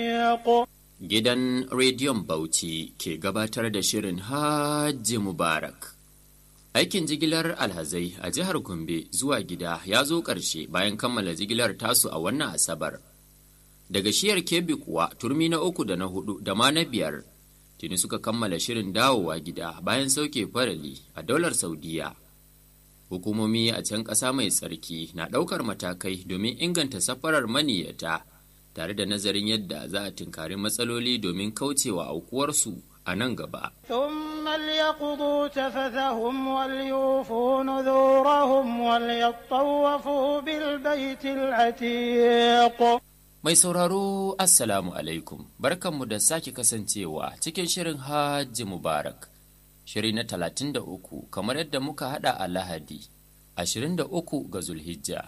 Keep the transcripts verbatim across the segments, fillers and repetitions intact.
Gidan Rediyon Bauchi ke gabatar da shirin Hajji Mubarak. Aikin jigilar alhazai a jihar Gombe zuwa gida ya zo ƙarshe bayan kammala jigilar tasu a wannan Asabar. Daga shiyar Kebbi kuwa turmi na uku da na hudu da ma na biyar tuni suka kammala shirin dawowa gida bayan sauke farali a daular Saudiya. Hukumomi a can ƙasa mai tsarki na ɗaukar matakai domin inganta safarar maniyyata tare da nazarin yadda za a tinkari matsaloli domin kaucewa aukuwarsu a nan gaba. ثم ليقضوا تفثهم وليوفوا نذورهم وليطوفوا بالبيت العتيق. Mai sauraro Assalamu alaikum, barkanmu da sake kasancewa cikin shirin Hajji Mubarak, shiri na talatin da uku kamar yadda muka hada a Lahadi, ashirin da uku ga Zulhijja.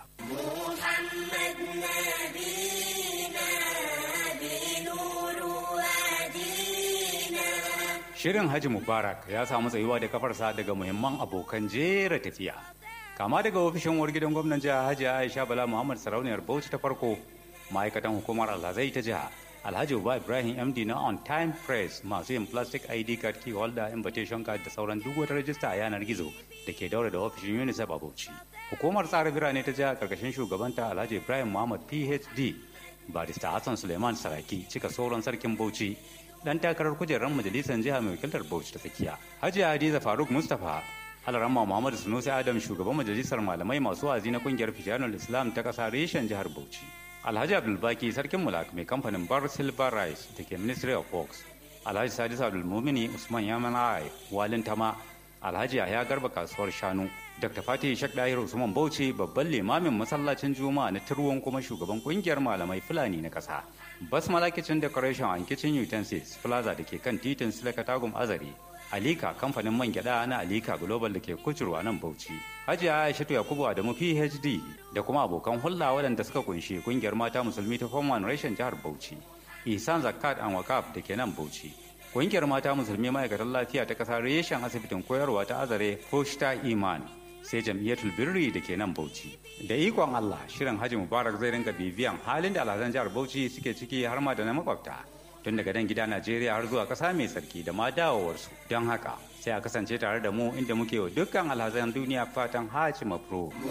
Shirin Hajji Mubarak ya samu tsayuwa da kafarsa daga muhimman abokan jera tafiya. Kama daga ofishin uwar gidan gwamnan jiha Hajji Aisha Bala Muhammad Sarauniyar Bauchi ta farko, ma'aikatan hukumar alhazai ta jiha, Alhaji Uba Ibrahim M D na On Time Press masu yin plastic I D card, key holder, invitation card da sauran duk wata rajista a yanar gizo da ke daura da ofishin UNICEF a Bauchi. Hukumar tsara birane ta jiha karkashin shugabanta Alhaji Ibrahim Muhammad P H D, Barista Hassan Suleiman Saraki cika sauran sarkin Bauchi, dan takarar kujerar majalisar jiha mai wakiltar Bauchi ta tsakiya. Hajiya Hadiza Faruk Mustapha, Alaramma Muhammad Sunusi Adam shugaban majalisar malamai masu wazi na kungiyar Fijanul Islam ta kasa reshen jihar Bauchi. Alhaji Abdulbaki sarkin Mulak mai kamfanin Bar Silver Rice da ke Ministry of Works. Alhaji Sadis Abdulmumini Usman Yamanai Walin Tama. Alhaji Yahya Garba kasuwar Shanu. Dr. Fatih Shek Dahir Usman Bauchi babban limamin masallacin Juma'a na Turwon kuma shugaban kungiyar malamai Fulani na kasa. Basmala Kitchen Decoration and Kitchen Utensils Plaza da ke kan titin Silakatagum Azare. Alika kamfanin man gyada na Alika Global da ke kucurwa nan Bauchi. Hajiya Aishatu Yakubu Adamu P H D da kuma abokan hulɗa waɗanda suka kunshi kungiyar mata musulmi ta Form one Reshen jihar Bauchi. Ihsan Zakat and Wakaf da ke nan Bauchi. Kungiyar mata musulmi ma'aikatan lafiya ta ƙasa reshen asibitin koyarwa ta Azare Foshta Iman. Sai jam'iyyatul birri da ke nan Bauchi. Da ikon Allah shirin Hajji Mubarak zai rinka bibiyan halin da alhazan jihar Bauchi suke ciki har ma da na makwabta. Tun daga dan gida Najeriya har zuwa ƙasa mai sarki da ma dawowarsu. Don haka sai a kasance tare da mu inda muke wa dukkan alhazan duniya fatan Hajji Mabro.